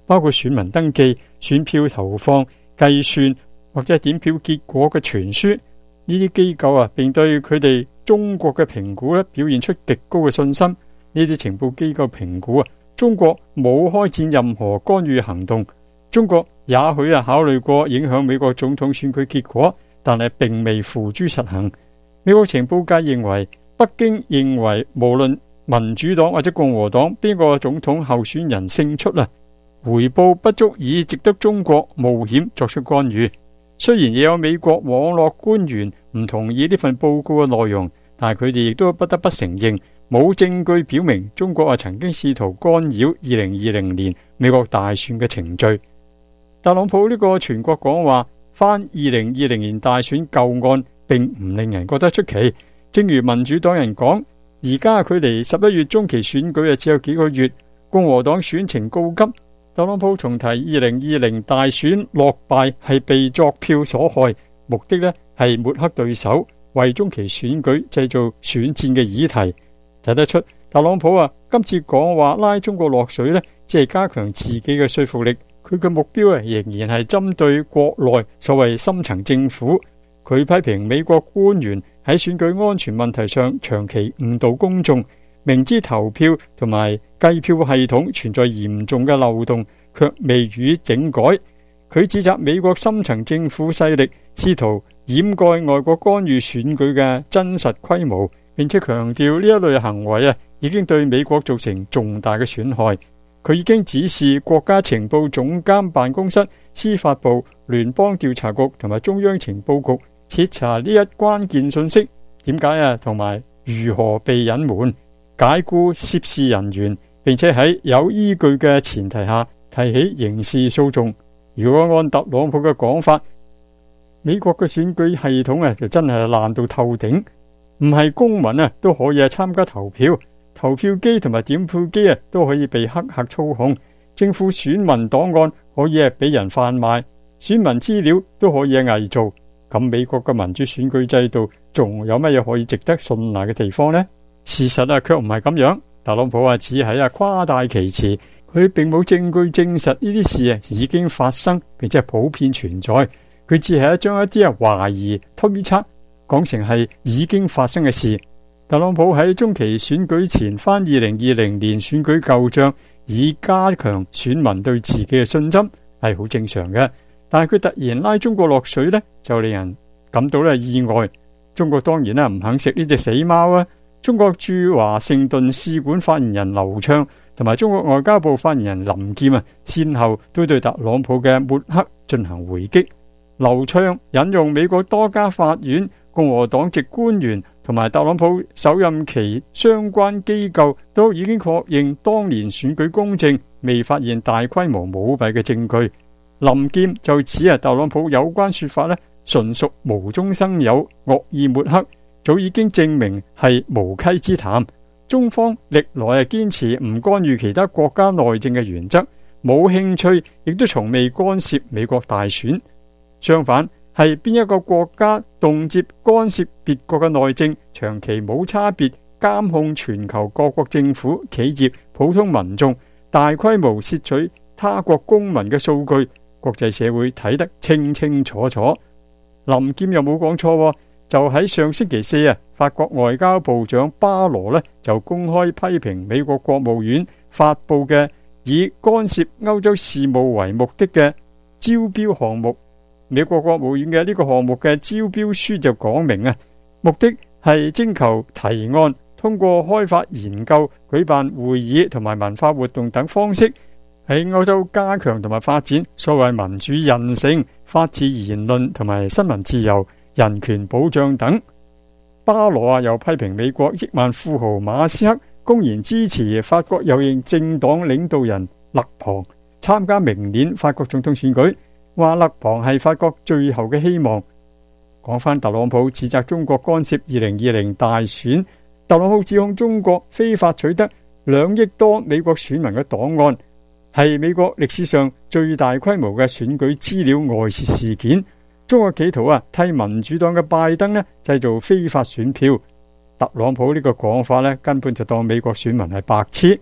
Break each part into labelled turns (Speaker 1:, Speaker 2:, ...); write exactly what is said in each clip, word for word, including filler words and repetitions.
Speaker 1: 包括選民登記、選票投放、計算或者點票結果嘅傳輸。呢啲機構啊，並對佢哋中國嘅評估咧表現出極高嘅信心。呢啲情報機構評估啊，中國冇開展任何干預行動。中國也許啊考慮過影響美國總統選舉結果，但係並未付諸實行。美國情報界認為，北京認為無論民主黨或者共和黨邊個總統候選人勝出啊，回報不足以值得中國冒險作出干預。雖然也有美國網絡官員唔同意呢份報告嘅內容，但係佢哋亦都不得不承認，冇證據表明中國啊曾經試圖干擾二零二零年美國大選嘅程序。特朗普呢個全國講話翻二零二零年大選舊案，並唔令人覺得出奇。正如民主黨人講，而家距離十一月中期選舉啊只有幾個月，共和黨選情告急。特朗普重提二零二零大選落敗係被作票所害，目的呢係抹黑對手，為中期選舉製造選戰嘅議題。睇得出特朗普啊今次講話拉中國落水呢，只係加強自己嘅說服力。佢嘅目標啊仍然係針對國內所謂深層政府。佢批評美國官員喺選舉安全問題上長期誤導公眾，明知投票同埋計票系統存在嚴重嘅漏洞，卻未予整改。佢指責美國深層政府勢力試圖掩蓋外國干預選舉嘅真實規模，並且強調呢一類行為啊已經對美國造成重大嘅損害。佢已經指示國家情報總監辦公室、司法部、聯邦調查局同埋中央情報局徹查呢一關鍵信息，點解啊，同埋如何被隱瞞，解雇涉事人員，並且喺有依據嘅前提下提起刑事訴訟。如果按特朗普嘅講法，美國嘅選舉系統啊就真係爛到透頂，唔係公民啊都可以啊參加投票。投票機同埋點票機啊都可以被黑客操控，政府選民檔案可以係俾人販賣，選民資料都可以係偽造。咁美國嘅民主選舉制度仲有乜嘢可以值得信賴嘅地方呢？事實啊卻唔係咁樣。特朗普啊只係啊誇大其詞，佢並冇證據證實呢啲事啊已經發生並且係普遍存在。佢只係將一啲啊懷疑推測講成係已經發生嘅事。特朗普喺中期選舉前翻二零二零年選舉舊賬，以加強選民對自己嘅信心，係好正常嘅。但係佢突然拉中國落水呢，就令人感到咧意外。中國當然啦唔肯食呢隻死貓啊！中國駐華盛頓使館發言人劉暢同埋中國外交部發言人林劍啊，先後都對特朗普嘅抹黑進行回擊。劉暢引用美國多家法院、共和黨籍官員同埋特朗普首任期相關機構都已經確認當年選舉公正，未發現大規模舞弊嘅證據。林劍就指啊，特朗普有關說法咧，純屬無中生有、惡意抹黑，早已經證明係無稽之談。中方歷來係堅持唔干預其他國家內政嘅原則，冇興趣，亦都從未干涉美國大選。相反，係邊一個國家動輒干涉別國嘅內政，長期冇差別監控全球各國政府、企業、普通民眾，大規模竊取他國公民嘅數據，國際社會睇得清清楚楚。林劍又冇講錯，就喺上星期四啊，法國外交部長巴羅呢就公開批評美國國務院發布嘅以干涉歐洲事務為目的嘅招標項目。美國國務院嘅呢個項目嘅招標書就講明啊，目的係徵求提案，通過開發研究、舉辦會議同埋文化活動等方式，喺歐洲加強同埋發展所謂民主韌性、法治言論同埋新聞自由、人權保障等。巴羅啊又批評美國億萬富豪馬斯克公然支持法國右翼政黨領導人勒龐參加明年法國總統選舉，話勒龐係法國最後嘅希望。講返特朗普指責中國干涉二零二零大選，特朗普指控中國非法取得兩億多美國選民嘅檔案，係美國歷史上最大規模嘅選舉資料外泄事件。中國企圖啊替民主黨嘅拜登呢製造非法選票。特朗普呢個講法呢，根本就當美國選民係白痴。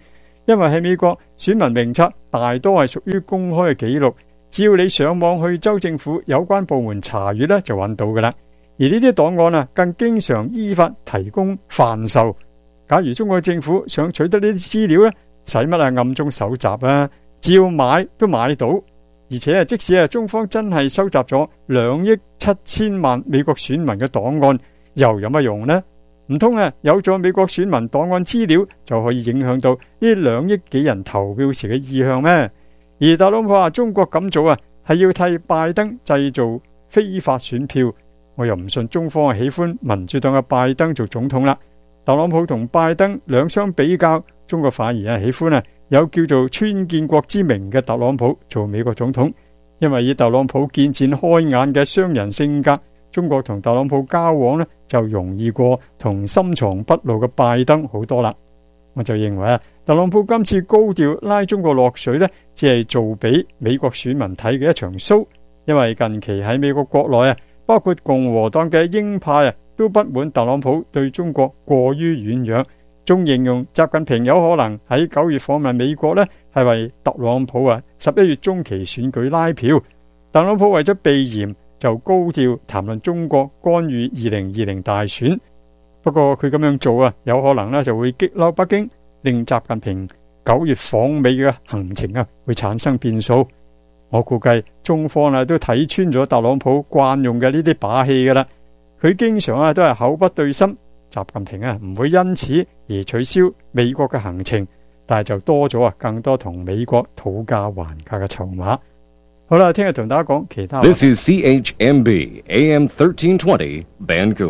Speaker 1: 因為喺美國選民名冊大多係屬於公開嘅記錄，只要你上網去州政府有關部門查閱咧，就揾到噶啦。而呢啲檔案啊，更經常依法提供販售。假如中國政府想取得呢啲資料咧，使乜啊暗中搜集啊？只要買都買到。而且啊，即使啊中方真係收集咗兩億七千萬美國選民嘅檔案，又有乜用呢？唔通啊有咗美國選民檔案資料就可以影響到呢兩億幾人投票時嘅意向咩？而特朗普話中國咁做啊，係要替拜登製造非法選票。我又唔信中方係喜歡民主黨嘅拜登做總統啦。特朗普同拜登兩相比較，中國反而係喜歡啊有叫做川建國之名嘅特朗普做美國總統，因為以特朗普見錢開眼嘅商人性格，中國同特朗普交往呢就容易過同深藏不露嘅拜登好多啦。我就認為啊，特朗普今次高調拉中國落水呢，只係做俾美國選民睇嘅一場 show， 因為近期喺美國國內啊，包括共和黨嘅鷹派啊，都不滿特朗普對中國過於軟弱，仲形容習近平有可能喺九月訪問美國呢，係為特朗普啊十一月中期選舉拉票。特朗普為咗避嫌，就高調談論中國干預二零二零大選。不過佢咁樣做啊，有可能呢就會激嬲北京，令習近平九月訪美嘅行程啊會產生變數。我估計中方啊都睇穿咗特朗普慣用嘅呢啲把戲噶啦，佢經常啊都係口不對心，習近平啊唔會因此而取消美國嘅行程，但係就多咗啊更多同美國討價還價嘅籌碼。好啦，聽日同大家講其他。
Speaker 2: This is C H M B A M thirteen twenty Vancouver。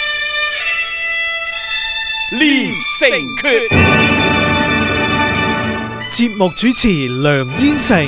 Speaker 3: 練成訣，節目主持梁燕成。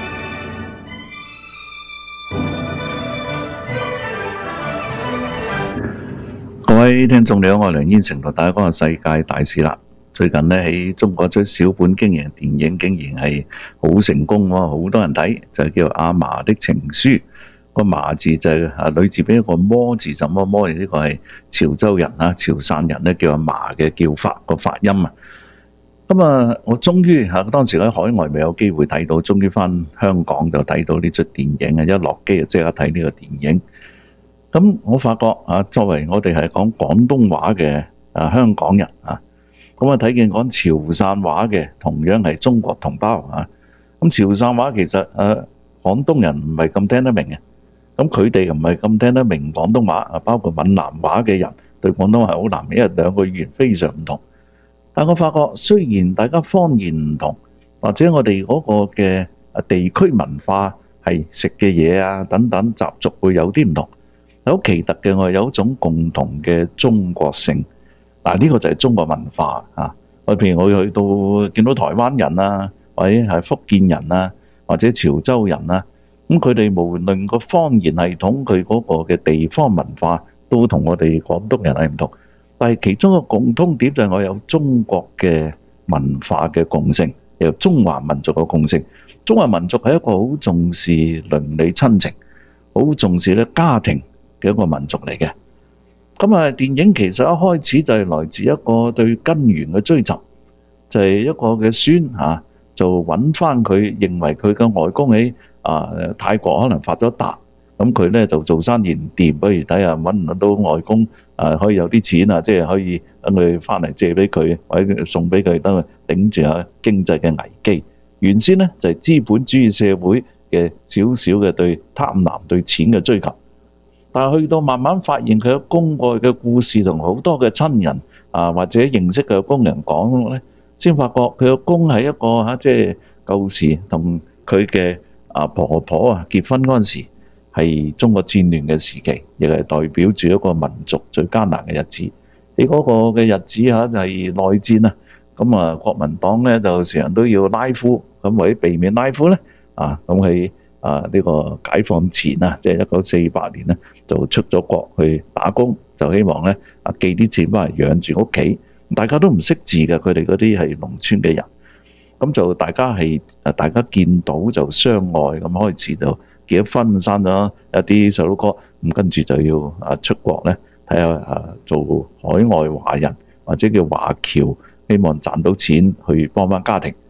Speaker 4: 各位聽眾你好，我係梁燕成，同大家講下世界大事啦。最近呢，喺中國出小本經營電影竟然係好成功喎，好多人睇，就係叫做阿嫲的情書。個嫲字就係啊女字邊一個摩字，什麼摩？呢個係潮州人啊，潮汕人咧叫阿嫲嘅叫法個發音啊。咁啊，我終於嚇當時喺海外未有機會睇到，終於翻香港就睇到呢出電影啊！一落機就即刻睇呢個電影。咁我發覺啊，作為我哋係講廣東話嘅啊香港人啊，咁啊睇見講潮汕話嘅同樣係中國同胞啊。咁潮汕話其實誒廣東人唔係咁聽得明嘅，咁佢哋又唔係咁聽得明廣東話啊。包括閩南話嘅人對廣東話好難明，因為兩個語言非常唔同。但我發覺雖然大家方言唔同，或者我哋嗰個嘅啊地區文化係食嘅嘢啊等等習俗會有啲唔同。好奇特嘅，我有一種共同嘅中國性。嗱，呢個就係中國文化啊！我譬如我去到見到台灣人啊，或者係福建人啊，或者潮州人啊，咁佢哋無論個方言系統，佢嗰個嘅地方文化都同我哋廣東人係唔同。但係其中一個共通點就係我有中國嘅文化嘅共性，有中華民族嘅共性。中華民族係一個好重視鄰里親情，好重視咧家庭嘅一個民族嚟嘅。咁啊，電影其實一開始就係來自一個對根源嘅追尋，就係一個嘅孫嚇，就揾翻佢認為佢嘅外公喺啊泰國可能發咗達，咁佢咧就做生意唔掂，不如睇下揾唔揾到外公啊可以有啲錢啊，即係可以等佢翻嚟借俾佢，或者送俾佢，等佢頂住下經濟嘅危機。原先咧就係資本主義社會嘅少少嘅對貪婪對錢嘅追求。但係去到慢慢發現佢嘅公愛嘅故事，同好多嘅親人啊或者認識佢嘅工人講咧，先發覺佢嘅公係一個嚇，即係舊時同佢嘅啊婆婆啊結婚嗰陣時係中國戰亂嘅時期，亦係代表住一個民族最艱難嘅日子。你嗰個嘅日子嚇就係內戰啊，咁啊國民黨咧就成日都要拉夫，咁為咗避免拉夫咧啊，咁喺啊呢個解放前啊，即係一九四八年咧，就出咗國去打工，就希望咧啊寄啲錢翻嚟養住屋企。大家都唔識字嘅，佢哋嗰啲係農村嘅人，咁就大家係啊大家見到就相愛，咁開始就結咗婚，生咗一啲細佬哥，咁跟住就要啊出國咧睇下啊做海外華人或者叫華僑，希望賺到錢去幫翻家庭。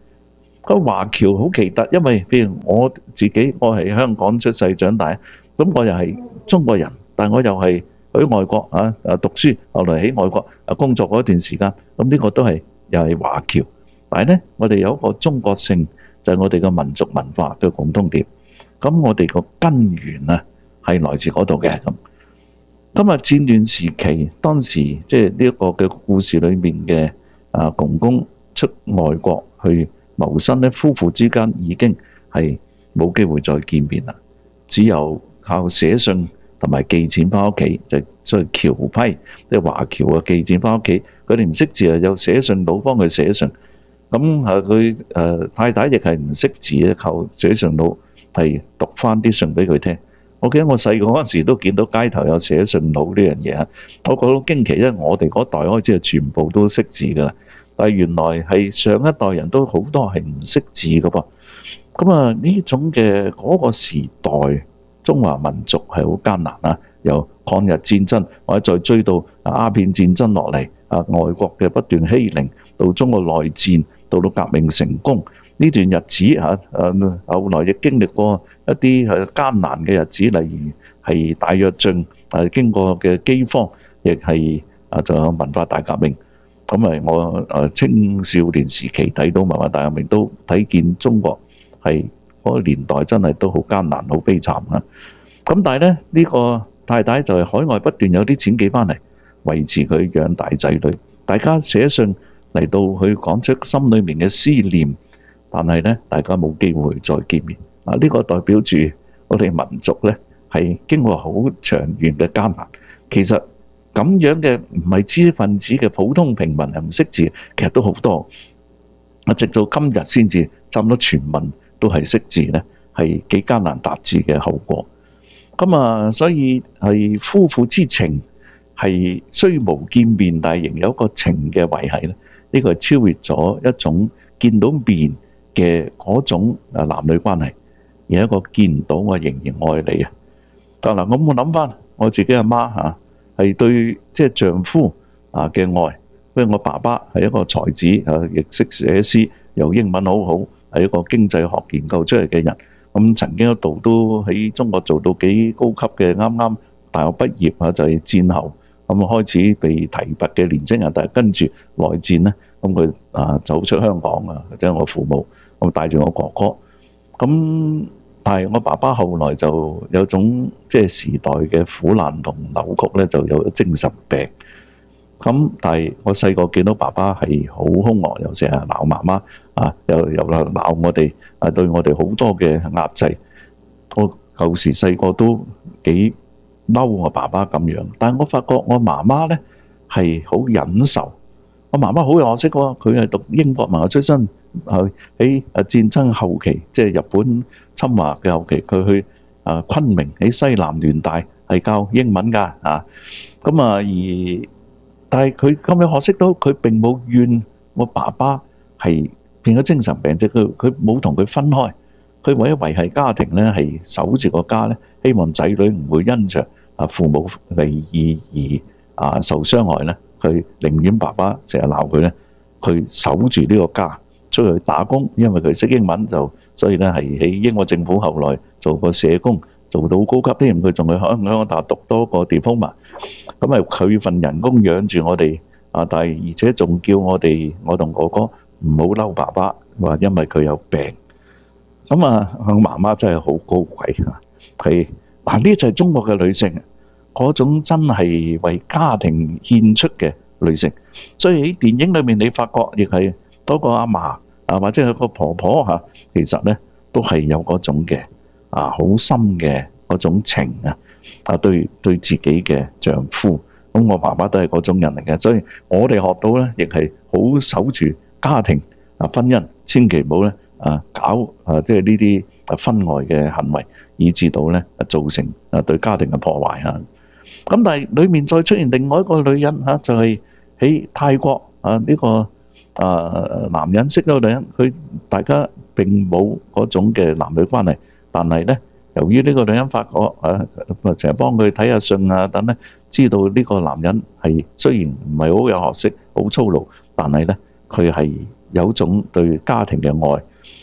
Speaker 4: 個華僑好奇特，因為譬如我自己，我係香港出世長大，咁我又係中國人，但我又係喺外國啊啊讀書，後來喺外國啊工作嗰段時間，咁呢個都係又係華僑。但係咧，我哋有一個中國性，就係我哋嘅民族文化嘅共通點。咁我哋個根源啊係來自嗰度嘅。咁今日戰亂時期，當時即係呢一個嘅故事裏面嘅啊公公出外國去謀生咧，夫婦之間已經係冇機會再見面啦，只有靠寫信同埋寄錢翻屋企，就所謂僑批，即係華僑啊寄錢翻屋企。佢哋唔識字啊，有寫信佬幫佢寫信。咁啊佢誒太太亦係唔識字咧，靠寫信佬係讀翻啲信俾佢聽。我記得我細個嗰陣時都見到街頭有寫信佬呢樣嘢啊，我覺得好驚奇，因為我哋嗰代開始係全部都識字噶啦。但係原來係上一代人都好多係唔識字嘅噃。咁啊呢種嘅嗰個時代，中華民族係好艱難啊！由抗日戰爭或者再追到鴉片戰爭落嚟，啊外國嘅不斷欺凌，到中國內戰，到到革命成功呢段日子嚇，誒後來亦經歷過一啲係艱難嘅日子，例如係大躍進，誒經過嘅饑荒，亦係啊仲有文化大革命。咁啊，我誒青少年時期睇到文化大革命，都睇見中國係嗰個年代真係都好艱難、好悲慘啊！咁但係咧，呢個太太就係海外不斷有啲錢寄翻嚟維持佢養大仔女，大家寫信嚟到去講出心裏面嘅思念，但係咧大家冇機會再見面啊！呢個代表住我哋民族咧係經過好長遠嘅艱難。其實咁樣嘅唔係知識分子嘅普通平民係唔識字，其實都好多。啊，直到今日先至差唔多全民都係識字咧，係幾艱難達至嘅後果。咁啊，所以係夫婦之情係雖無見面，但係仍有一個情嘅維繫咧。呢個係超越咗一種見到面嘅嗰種啊男女關係，而係一個見唔到我仍然愛你啊！嗱，我冇諗翻我自己阿媽嚇。係對即係丈夫啊嘅愛，因為我爸爸係一個才子啊，亦識寫詩，又英文好好，係一個經濟學研究出嚟嘅人。咁曾經一度都喺中國做到幾高級嘅，啱啱大學畢業啊，就係戰後咁開始被提拔嘅年青人，但係跟住內戰咧，咁佢啊走出香港啊，即係我父母咁帶住我哥哥咁。但係我爸爸後來就有種即係時代嘅苦難同扭曲咧，就有精神病。咁但係我細個見到爸爸係好兇惡，又成日鬧媽媽啊，又又鬧我哋啊，對我哋好多嘅壓制。我舊時細個都幾嬲我爸爸咁樣，但係我發覺我媽媽咧係好忍受。我媽媽好有學識喎，佢係讀英國文學出身，係喺誒戰爭後期，即係日本侵華嘅後期，佢去誒昆明喺西南聯大係教英文㗎啊。咁啊而，但係佢咁樣學識到，佢並冇怨我爸爸係變咗精神病啫。佢佢冇同佢分開，佢為咗維繫家庭咧，係守住個家咧，希望仔女唔會因着啊父母離異而啊受傷害咧。佢寧願爸爸成日鬧佢咧，佢守住呢個家，出去打工，因為佢識英文就，所以咧係喺英國政府後來做個社工，做到好高級添。佢仲去香港大學讀多個 diploma，咁係佢份人工養住我哋啊！但係而且仲叫我哋，我同哥哥唔好嬲爸爸，話因為佢有病。咁啊，我媽媽真係好高貴啊！係嗱，呢就係中國嘅女性。嗰種真係為家庭獻出嘅女性，所以喺電影裏面你發覺亦係多個阿嫲啊，或者係個婆婆嚇，其實咧都係有嗰種嘅啊好深嘅嗰種情啊啊對對自己嘅丈夫，咁我爸爸都係嗰種人嚟嘅，所以我哋學到咧亦係好守住家庭啊婚姻，千祈唔好咧啊搞啊即係呢啲啊婚外嘅行為，以致到咧造成啊對家庭嘅破壞啊。咁但係裏面再出現另外一個女人嚇，就係喺泰國啊呢個啊男人識咗個女人，佢大家並冇嗰種嘅男女關係，但係咧由於呢個女人發覺啊，成日幫佢睇下信啊等咧，知道呢個男人係雖然唔係好有學識、好粗魯，但係咧佢係有種對家庭嘅愛。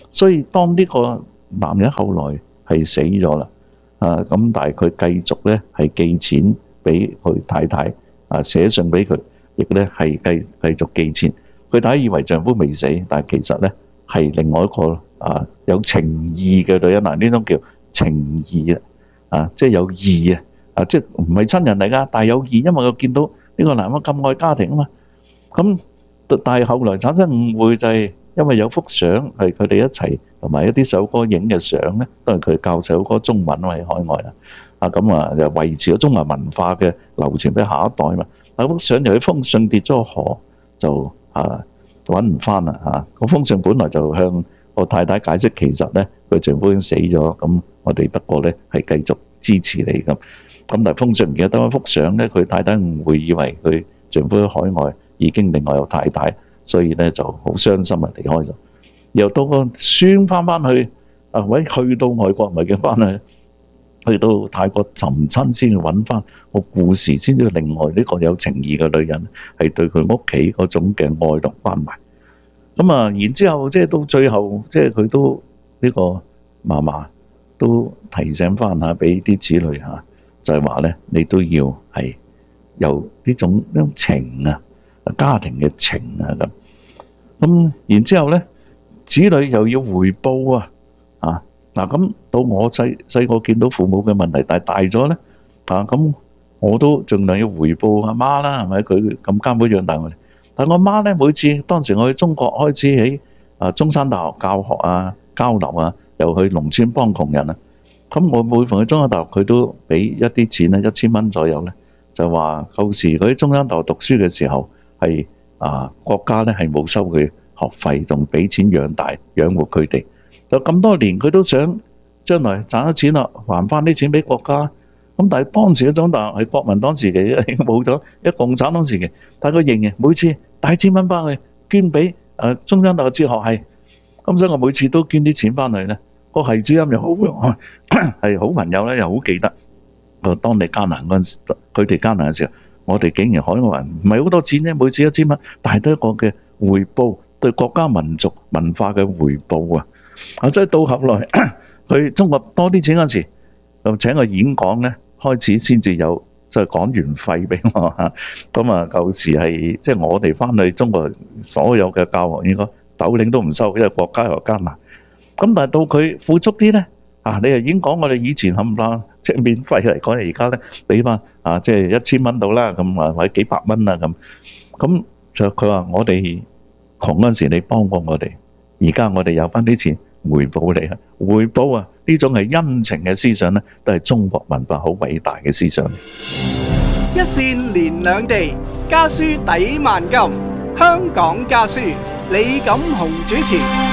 Speaker 4: 所以當呢個男人後來係死咗啦，啊咁，但係佢繼續咧係寄錢俾佢太太，啊寫信俾佢，亦咧係繼繼續寄錢。佢太太以為丈夫未死，但係其實咧係另外一個啊有情義嘅女人啊，呢種叫情義啊，啊即係有義啊，啊即係唔係親人嚟㗎，但係有義，因為佢見到呢個男人咁愛家庭啊嘛。咁但係後來產生誤會就係因為有幅相係佢哋一齊同埋一啲首歌影嘅相咧，都係佢教首歌中文喺海外啊，啊咁啊就維持咗中華文化嘅流傳俾下一代嘛。但幅相由於封信跌咗河，就啊揾唔翻啦嚇。個封信本來就向個太太解釋，其實咧佢丈夫已經死咗，咁我哋不過咧係繼續支持你咁。咁但係封信而家得一幅相咧，佢太太誤會以為佢丈夫喺海外已經另外有太太，所以咧就好傷心啊離開咗。又到個孫翻翻去啊，喂去到外國唔係叫翻去，去到泰國尋親先要揾翻個故事，先至另外呢個有情義嘅女人係對佢屋企嗰種嘅愛同關懷。咁啊，然之後即係到最後，即係佢都呢個嫲嫲都提醒翻下俾啲子女嚇，就係話咧，你都要係有呢種呢種情啊，家庭嘅情啊咁。咁然之後咧，子女又要回報啊，啊嗱咁到我細細個見到父母嘅問題，但係大咗咧啊咁，我都盡量要回報阿媽啦，係咪？佢咁艱苦養大我哋。但係我媽咧，每次當時我去中國開始喺啊中山大學教學啊交流啊，又去農村幫窮人啊，咁我每逢去中山大學，佢都俾一啲錢咧，一千蚊左右咧，就話舊時佢喺中山大學讀書嘅時候係啊國家咧係冇收佢學費，仲俾錢養大養活佢哋。就咁多年，佢都想將來賺咗錢啦，還翻啲錢俾國家。咁但係當時嘅中山大學係國民黨時期，已經冇咗一共產黨時期，但係佢仍然每次帶千蚊翻去捐俾誒中山大學哲學系。咁所以我每次都捐啲錢翻去咧，個系主任又好係好朋友咧，又好記得。誒，當你艱難嗰陣時，佢哋艱難嘅時候，我哋竟然海外人唔係好多錢啫，每次一千蚊，但係都一個嘅回報，對國家民族文化嘅回報啊！啊，即係到後來去中國多啲錢嗰陣時，就請個演講咧，開始先至有即係講員費俾我嚇。咁啊，舊時係即係我哋翻去中國所有嘅教學應該斗零都唔收，因為國家又艱難。咁但係到佢富足啲咧，啊，你又已經講我哋以前冚唪唥即係免費嚟講，而家咧俾翻啊，即係一千蚊到啦，咁啊或者幾百蚊啊咁。咁就佢話我哋窮嗰陣時，你幫過我哋，而家我哋有翻啲錢回報你啊！回報啊！呢種係恩情嘅思想咧，都係中國文化好偉大嘅思想。
Speaker 5: 一線連兩地，家書抵萬金。香港家書，李錦雄主持。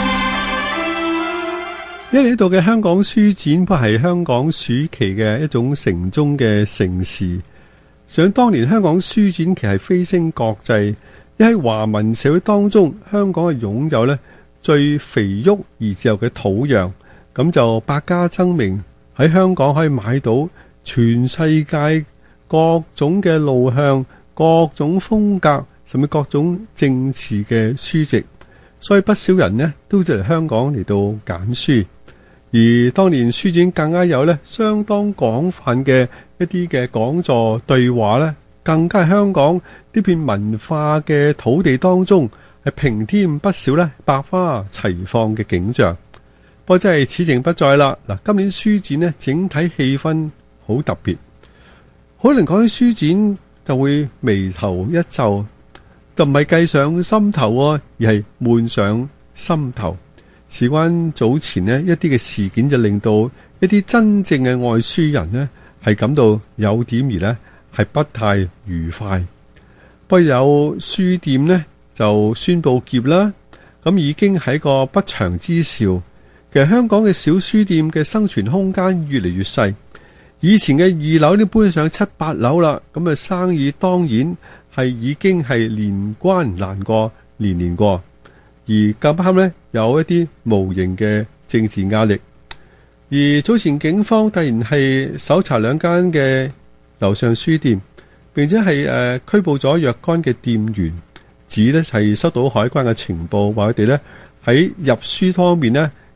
Speaker 6: 一年一度嘅香港書展，不係香港暑期嘅一種城中嘅盛事。想當年香港書展其實係飛升國際，一喺華文社會當中，香港係擁有咧最肥沃而自由嘅土壤，咁就百家爭鳴，喺香港可以買到全世界各種嘅路向、各種風格，甚至各種政治嘅書籍，所以不少人呢都就嚟香港嚟到揀書。而當年書展更加有咧相當廣泛嘅一啲嘅講座對話咧，更加係香港呢片文化嘅土地當中係平添不少咧百花齊放嘅景象。不過真係此情不再啦。嗱，今年書展呢整體氣氛好特別，可能講起書展就會眉頭一皺，就唔係計上心頭喎，而係悶上心頭。事關早前呢一啲嘅事件，就令到一啲真正嘅愛書人呢係感到有點而呢係不太愉快。不過有書店呢就宣布結啦，咁已經係個不祥之兆。其實香港嘅小書店嘅生存空間越嚟越細，以前嘅二樓都搬上七八樓啦，咁啊生意當然係已經係年關難過年年過。而咁啱呢，有一啲無形嘅政治壓力。而早前警方突然係搜查兩間嘅樓上書店，並且係誒、呃、拘捕咗若干嘅店員，指呢係收到海關嘅情報，話佢哋呢喺入書方面呢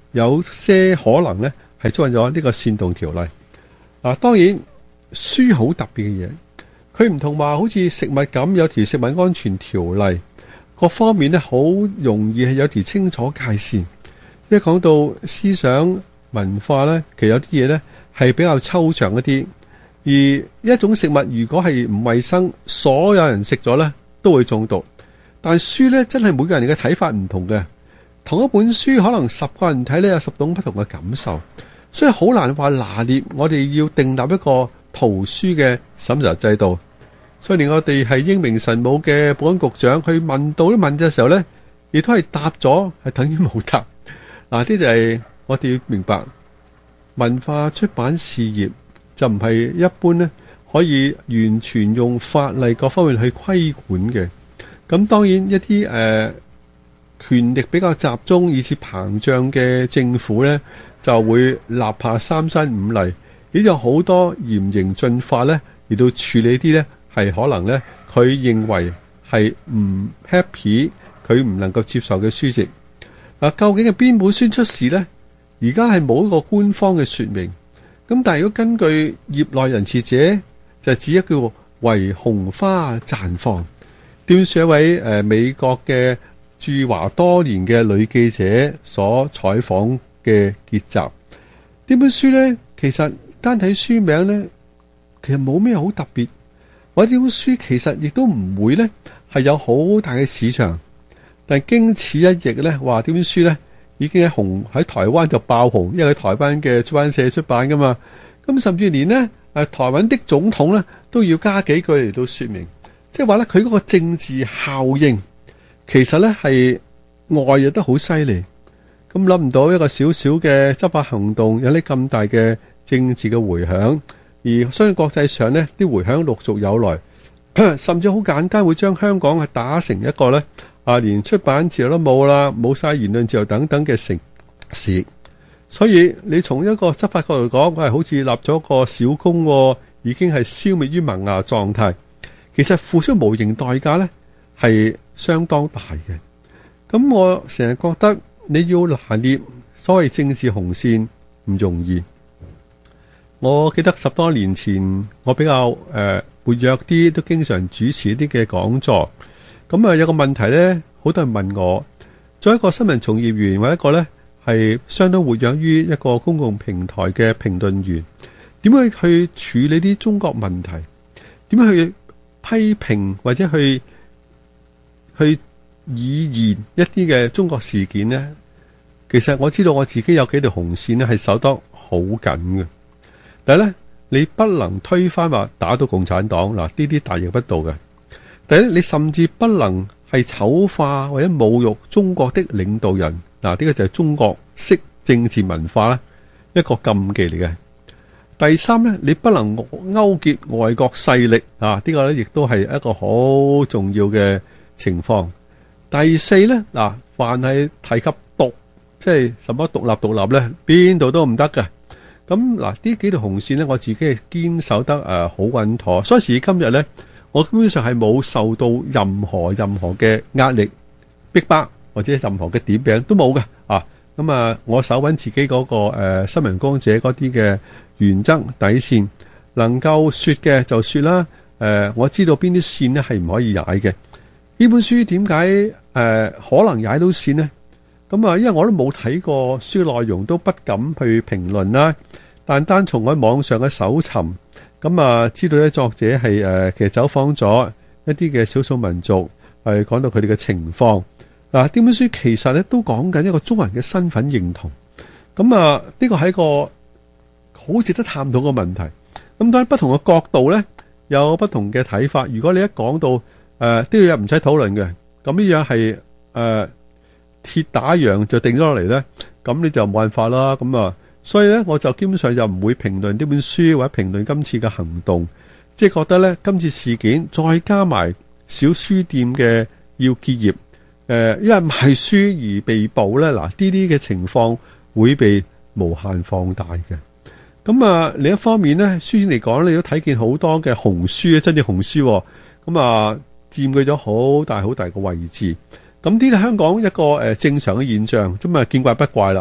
Speaker 6: 有些可能呢係觸犯咗呢個煽動條例。啊，當然書好特別嘅嘢，佢唔同話好似食物咁有條食物安全條例，各方面呢好容易係有條清楚界線。一講到思想文化呢，其實有啲嘢呢係比較抽象一啲。而一種食物如果係唔衛生，所有人食咗呢都會中毒。但書呢真係每個人嘅睇法唔同嘅，同一本書可能十個人睇呢有十種不同嘅感受，所以好難話拿捏。我哋要訂立一個圖書嘅審查制度。所以連我哋係英明神武嘅保安局長去問到啲問嘅時候呢，亦都係答咗，係等於冇答。嗱，呢就係我哋要明白，文化出版事業就唔係一般呢可以完全用法例各方面去規管嘅。咁當然一啲誒、呃、權力比較集中以至膨脹嘅政府呢，就會立下三山五例，亦有好多嚴刑峻法呢嚟到處理啲呢係可能呢佢認為係唔 happy， 佢唔能夠接受嘅書籍。嗱，究竟係邊本書出事呢？而家係冇一個官方嘅說明。咁但係如果根據業內人士者，就指一個為紅花綻放。點算一位誒、呃、美國嘅駐華多年嘅女記者所採訪嘅結集？呢本書呢，其實單睇書名呢，其實冇咩好特別。或者呢本書其實亦都唔會呢係有好大嘅市場。但經此一役呢，話呢本書呢已經喺紅喺台灣就爆紅，因為喺台灣嘅出版社出版噶嘛。咁甚至連呢誒台灣的總統呢都要加幾句嚟到說明。即係話咧，佢嗰個政治效應其實咧係外溢得好犀利。咁諗唔到一個小小嘅執法行動有啲咁大嘅政治嘅迴響，而相信國際上呢啲迴響陸續有來，甚至好簡單會將香港係打成一個咧啊，連出版自由都冇啦，冇晒言論自由等等嘅城市。所以你從一個執法角度講，係好似立咗個小功，已經係消滅於萌芽狀態。其實付出無形代價呢係相當大嘅。咁我成日覺得你要拿捏所謂政治紅線唔容易。我記得十多年前我比較誒、呃、活躍啲，都經常主持一啲嘅講座。咁啊有個問題呢，好多人問我，作為一個新聞從業員或者一個呢係相當活躍於一個公共平台嘅評論員，點樣去處理啲中國問題？點樣去批評或者去去以言一啲嘅中國事件呢？其實我知道我自己有幾條紅線呢係守得好緊嘅。但係咧，你不能推翻話打到共產黨嗱，呢啲大逆不道嘅。第一，你甚至不能係醜化或者侮辱中國的領導人嗱，呢個就係中國式政治文化啦，一個禁忌嚟嘅。第三咧，你不能勾結外國勢力啊！呢個咧亦都係一個好重要嘅情況。第四咧，嗱，凡係提及獨，即係什麼獨立獨立咧，邊度都唔得嘅。咁嗱，呢幾條紅線咧，我自己係堅守得誒好穩妥。所以時至今日咧，我基本上係冇受到任何任何嘅壓力、逼迫或者任何嘅點名都冇嘅啊。咁啊，我守穩自己嗰個誒新聞工者嗰啲嘅原則底線，能夠說嘅就說啦。誒、呃，我知道邊啲線咧係唔可以踩嘅。呢本書點解誒可能踩到線呢？咁啊，因為我都冇睇過書內容，都不敢去評論啦。但單從喺網上嘅搜尋，咁啊，知道咧作者係誒、呃、其實走訪咗一啲嘅少數民族，係講到佢哋嘅情況。嗱、啊，呢本書其實咧都講緊一個中國人嘅身份認同。咁啊，呢個係一個好值得探討嘅問題。咁當然不同嘅角度呢，有不同嘅睇法。如果你一講到誒呢樣唔使討論嘅，咁呢樣係誒鐵打一樣就定咗落嚟呢，咁你就冇辦法啦。咁啊，所以呢，我就基本上就唔會評論呢本書或者評論今次嘅行動，即係覺得呢，今次事件再加埋小書店嘅要結業，誒因為賣書而被捕呢，嗱呢啲嘅情況會被無限放大嘅。咁啊，另一方面咧，書展嚟講，你都睇見好多嘅紅書啊，真正紅書，咁啊，佔據咗好大好大嘅位置。咁呢啲香港一個誒正常嘅現象，咁啊見怪不怪啦。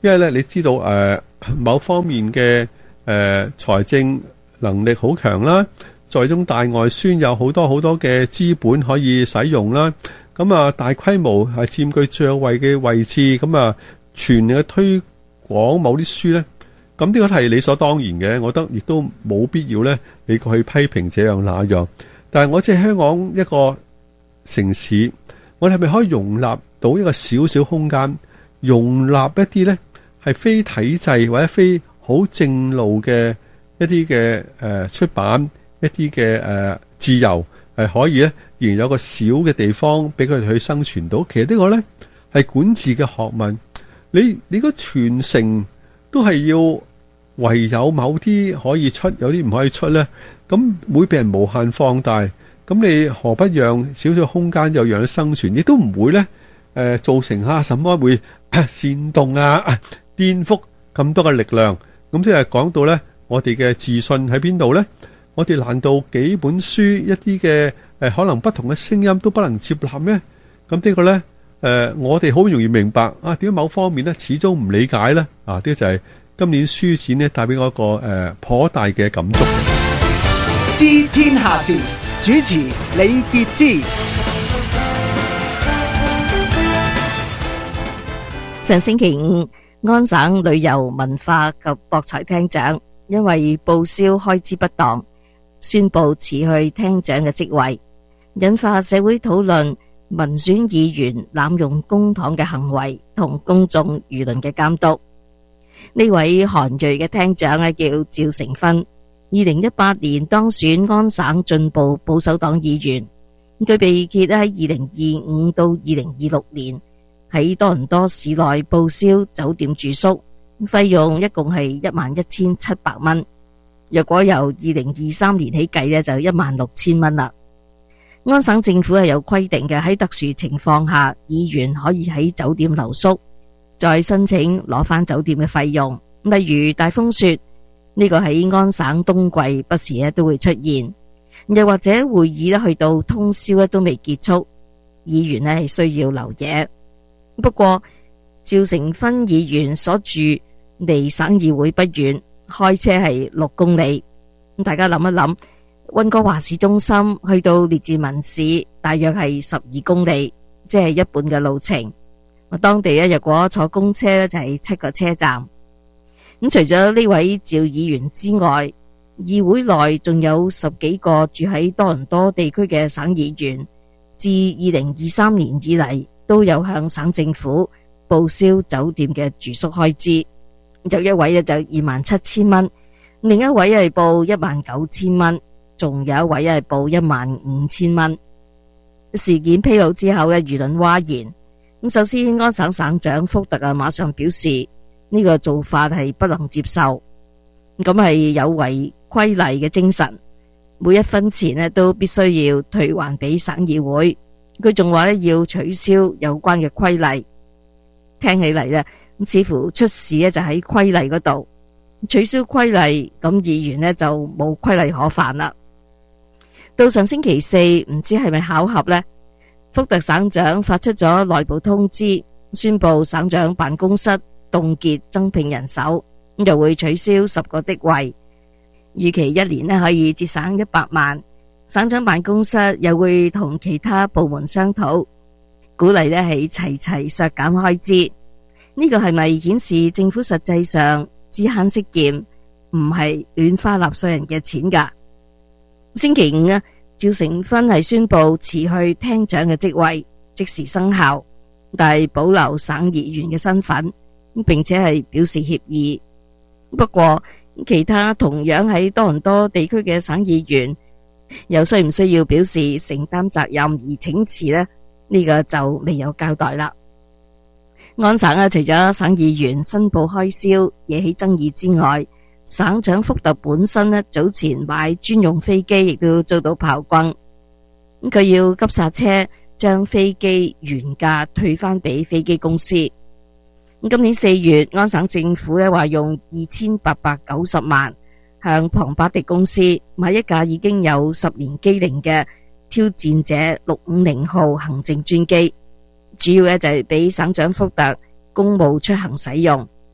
Speaker 6: 因為咧你知道誒、呃、某方面嘅誒財政能力好強啦，在中大外宣有好多好多嘅資本可以使用啦，咁啊大規模係佔據爵位嘅位置，咁啊全力嘅推廣某啲書咧，咁呢個係理所當然嘅，我覺得亦都冇必要咧你去批評這樣那樣。但係我即係香港一個城市，我哋係咪可以容納到一個小小空間，容納一啲咧係非體制或者非好正路嘅一啲嘅誒出版，一啲嘅誒自由係可以咧，仍然有個小嘅地方俾佢哋去生存到。其實呢個咧係管治嘅學問，你你個傳承都係要唯有某啲可以出，有啲唔可以出咧，咁會被人無限放大。咁你何不讓少少空間又讓佢生存，亦都唔會咧誒、呃、造成啊什麼會煽動啊顛覆咁多嘅力量。咁即係講到咧，我哋嘅自信喺邊度咧？我哋難道幾本書一啲嘅誒可能不同嘅聲音都不能接納咩？咁呢個咧誒、呃，我哋好容易明白啊，點解某方面咧始終唔理解咧？啊，呢、這個就係今年書展咧帶俾我一個誒頗大嘅感觸。
Speaker 5: 知天下事，主持李傑之。
Speaker 7: 上星期五，安省旅遊文化及博彩廳長因為報銷開支不當，宣布辭去廳長嘅職位，引發社會討論民選議員濫用公帑嘅行為同公眾輿論嘅監督。呢位韓裔嘅廳長啊，叫趙成勳，二零一八年當選安省進步保守黨議員。佢被揭喺二零二五到二零二六年喺多倫多市內報銷酒店住宿費用，一共係一萬一千七百蚊。若果由二零二三年起計呢，就一萬六千蚊啦。安省政府係有規定嘅，喺特殊情況下，議員可以喺酒店留宿，再申請攞返酒店嘅費用。例如大風雪，呢個喺安省冬季不時咧都會出現，又或者會議咧去到通宵咧都未結束，議員咧係需要留夜。不過趙成勳議員所住離省議會不遠，開車係六公里。大家諗一諗，溫哥華市中心去到列治文市大約係十二公里，即係一半嘅路程。當地咧，若果坐公車咧就係七個車站。咁除咗呢位趙議員之外，議會內仲有十幾個住喺多倫多地區嘅省議員，自二零二三年以嚟都有向省政府報銷酒店嘅住宿開支。有一位就二萬七千蚊，另一位係報一萬九千蚊，仲有一位係報一萬五千蚊。事件披露之後咧，輿論譁然。咁首先，安省省長福特啊，馬上表示呢個做法係不能接受，咁係有違規例嘅精神，每一分錢咧都必須要退還俾省議會。佢仲話咧要取消有關嘅規例，聽起嚟咧似乎出事咧就喺規例嗰度，取消規例，咁議員咧就冇規例可犯啦。到上星期四，唔知係咪巧合呢？福特省長發出咗內部通知，宣布省長辦公室凍結增聘人手，咁又會取消十個職位，預期一年咧可以節省一百萬。省長辦公室又會同其他部門商討，鼓勵咧係齊齊削減開支。呢個係咪顯示政府實際上知慳識儉，唔係亂花納稅人嘅錢㗎？星期五啊，趙成勳係宣布辭去廳長嘅職位，即時生效，但係保留省議員嘅身份，並且係表示歉意。不過其他同樣喺多倫多地區嘅省議員，又需唔需要表示承擔責任而請辭呢？呢、這個就未有交代啦。安省啊，除咗省議員申報開銷惹起爭議之外，省長福特本身呢，早前買專用飛機亦都遭到炮轟，咁佢要急剎車，將飛機原價退返俾飛機公司。今年四月，安省政府呢話用二千八百九十萬向龐巴迪公司買一架已經有十年機齡嘅挑戰者六五零號行政專機，主要呢就係俾省長福特公務出行使用。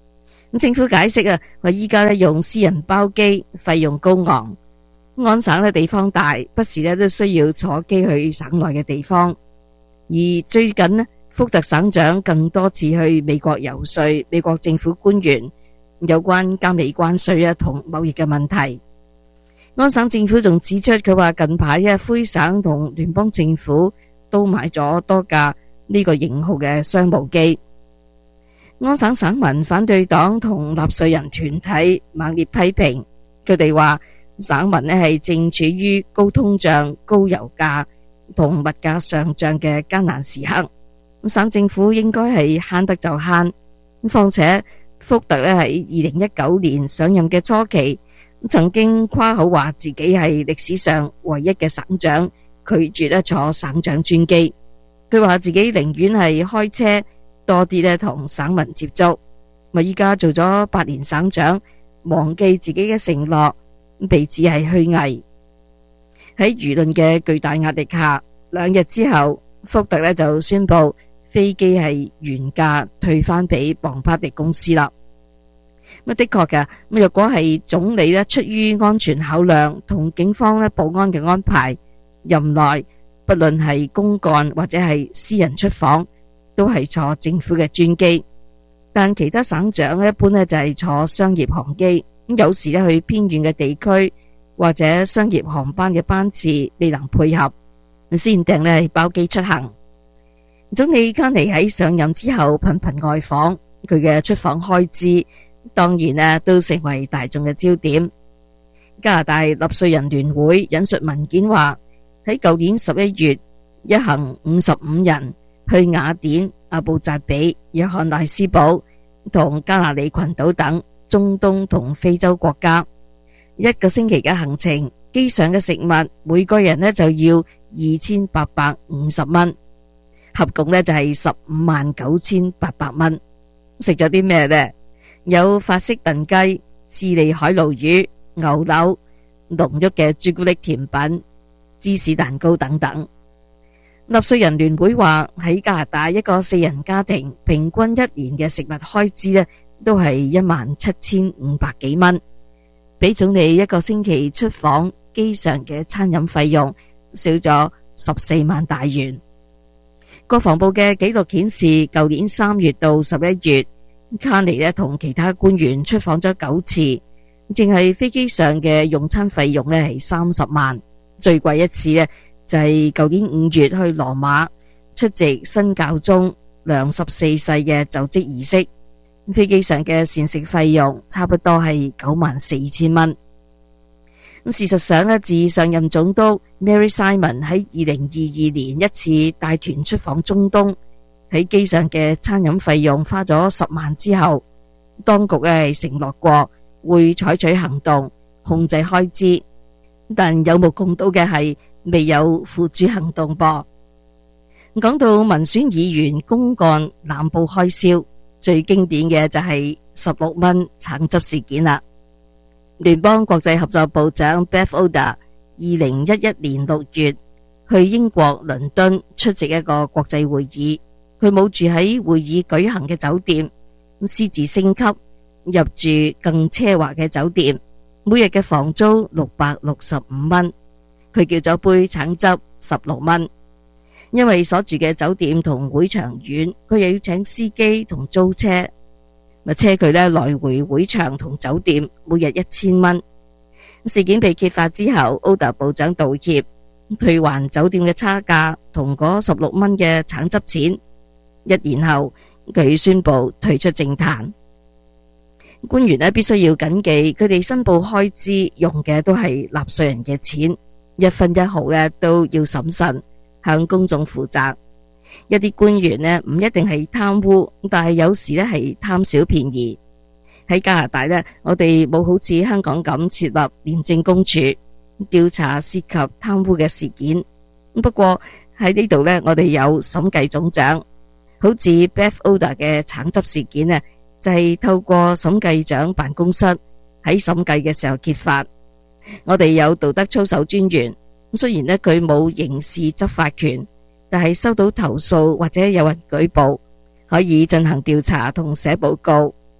Speaker 7: 咁政府解釋啊，話依家咧用私人包機，費用高昂。安省咧地方大，不時咧都需要坐機去省內嘅地方。而最近呢，福特省長更多次去美國遊說美國政府官員有關加美關稅啊同貿易嘅問題。安省政府仲指出，佢話近排啊魁省同聯邦政府都買咗多架呢個型號嘅商務機。安省省民反對黨同納稅人團體猛烈批評，佢哋話省民呢係正處於高通脹、高油價同物價上漲嘅艱難時刻。省政府應該係慳得就慳，況且福特呢喺二零一九年上任嘅初期，曾經誇口話自己係歷史上唯一嘅省長，拒絕咧坐省長專機。佢話自己寧願係開車多啲咧同省民接觸。咪依家做咗八年省長，忘記自己嘅承諾，被指係虛偽。喺輿論嘅巨大壓力下，兩日之後，福特咧就宣布飛機係原價退翻俾龐巴迪公司啦。咁的確嘅，咁若果係總理咧出於安全考量同警方咧保安嘅安排，任內不論係公幹或者係私人出訪，都係坐政府嘅專機。但其他省長一般咧就係坐商業航機，咁有時咧去偏遠嘅地區或者商業航班嘅班次未能配合，先訂咧包機出行。總理卡尼喺上任之後頻頻外訪，佢嘅出訪開支當然啊都成為大眾嘅焦點。加拿大納稅人聯會引述文件話，喺舊年十一月，一行五十五人去雅典、阿布扎比、約翰內斯堡同加那利群島等中東同非洲國家，一個星期嘅行程，機上嘅食物每個人呢就要二千八百五十蚊，合共呢就係十五萬九千八百蚊。食咗啲咩呢？有法式燉雞、智利海鱸魚、牛柳、濃郁嘅朱古力甜品、芝士蛋糕等等。納稅人聯會話，喺加拿大一個四人家庭平均一年嘅食物開支呢都係一萬七千五百幾蚊，比總理一個星期出訪機上嘅餐飲費用少咗十四萬大元。國防部嘅紀錄顯示，舊年三月到十一月，卡尼呢同其他官員出訪咗九次，淨係飛機上嘅用餐費用呢係三十萬，最貴一次呢就係舊年五月去羅馬出席新教宗良十四世嘅就職儀式，飛機上嘅膳食費用差不多係九萬四千蚊。事實上呢，自上任總督 Mary Simon 喺二零二二年一次帶團出訪中東，喺機上嘅餐飲費用花咗十萬之後，當局係承諾過會採取行動控制開支，但有目共睹嘅係未有付諸行動噃。講到民選議員公幹濫報開銷，最經典嘅就係十六蚊橙汁事件啦。聯邦國際合作部長 Beth Oda 二零一一年六月去英國倫敦出席一個國際會議，佢冇住喺會議舉行嘅酒店，私自升級入住更奢華嘅酒店，每日嘅房租六百六十五蚊，佢叫咗杯橙汁十六蚊。因為所住嘅酒店同會場遠，佢又要請司機同租車，咪車佢呢來回會場同酒店，每日一千蚊。事件被揭發之後，歐達部長道歉，退還酒店嘅差價同嗰十六蚊嘅橙汁錢。一年後，佢宣布退出政壇。官員呢必須要謹記，佢哋申報開支用嘅都係納稅人嘅錢，一分一毫呢都要審慎，向公眾負責。一啲官員呢唔一定係貪污，但係有時呢係貪小便宜。喺加拿大呢，我哋冇好似香港咁設立廉政公署調查涉及貪污嘅事件。不過喺呢度呢，我哋有審計總長，好似 Beth Oda 嘅橙汁事件呢，就係透過審計長辦公室喺審計嘅時候揭發。我哋有道德操守專員，雖然呢佢冇刑事執法權，但係收到投訴或者有人舉報，可以進行調查同寫報告。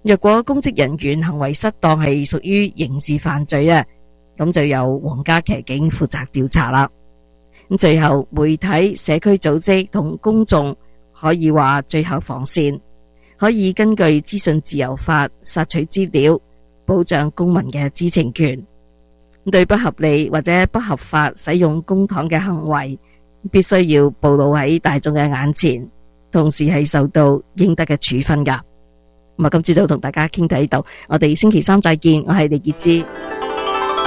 Speaker 7: 若果公職人員行為失當係屬於刑事犯罪啊，咁就由皇家騎警負責調查啦。咁最後，媒體、社區組織同公眾可以話最後防線，可以根據資訊自由法索取資料，保障公民嘅知情權。對不合理或者不合法使用公帑嘅行為，必須要暴露喺大眾嘅眼前，同時係受到應得嘅處分㗎。咁啊，今朝早同大家傾到呢度，我哋星期三再見，我係李潔芝。